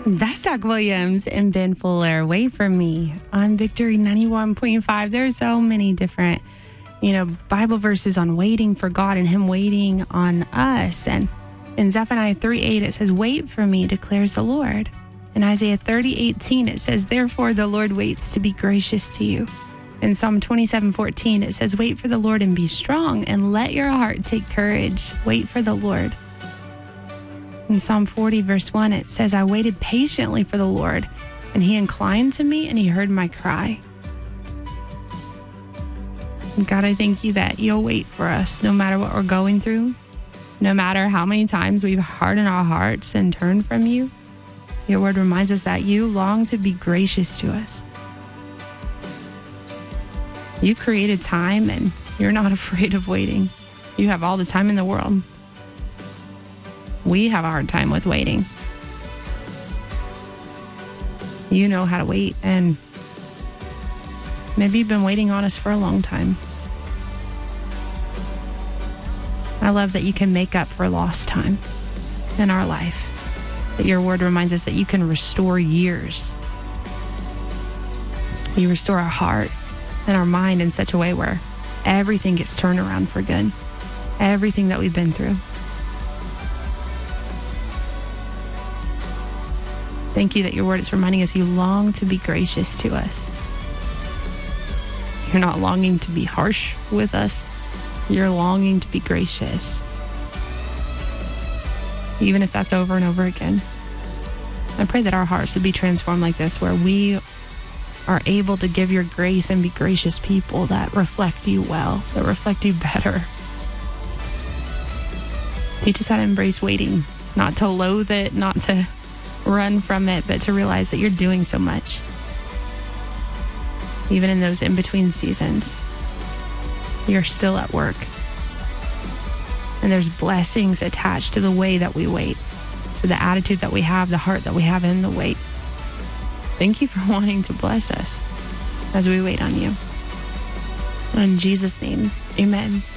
That's Zach Williams and Ben Fuller, Wait For Me on Victory 91.5. There's so many different, Bible verses on waiting for God and Him waiting on us. And in Zephaniah 3:8, it says, wait for me, declares the Lord. In Isaiah 30:18, it says, therefore the Lord waits to be gracious to you. In Psalm 27:14, it says, wait for the Lord and be strong and let your heart take courage. Wait for the Lord. In Psalm 40, verse 1, it says, I waited patiently for the Lord, and He inclined to me, and He heard my cry. God, I thank You that You'll wait for us no matter what we're going through, no matter how many times we've hardened our hearts and turned from You. Your word reminds us that You long to be gracious to us. You created time, and You're not afraid of waiting. You have all the time in the world. We have a hard time with waiting. You know how to wait, and maybe You've been waiting on us for a long time. I love that You can make up for lost time in our life, that Your word reminds us that You can restore years. You restore our heart and our mind in such a way where everything gets turned around for good. Everything that we've been through. Thank You that Your word is reminding us You long to be gracious to us. You're not longing to be harsh with us. You're longing to be gracious. Even if that's over and over again. I pray that our hearts would be transformed like this, where we are able to give Your grace and be gracious people that reflect You well, that reflect You better. Teach us how to embrace waiting, not to loathe it, not to run from it, but to realize that You're doing so much. Even in those in-between seasons, You're still at work. And there's blessings attached to the way that we wait, to the attitude that we have, the heart that we have in the wait. Thank You for wanting to bless us as we wait on You. In Jesus' name, amen.